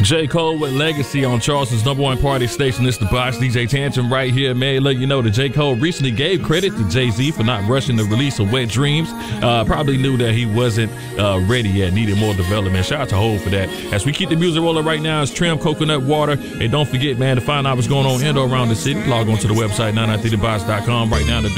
J. Cole with Legacy on Charleston's #1 party station. It's the Box DJ Tantrum right here. May I let you know that J. Cole recently gave credit to Jay-Z for not rushing the release of Wet Dreams. Probably knew that he wasn't ready yet, needed more development. Shout out to Hov for that. As we keep the music rolling right now, it's Trim Coconut Water. And don't forget, man, to find out what's going on in or around the city, log on to the website 993thebox.com right now.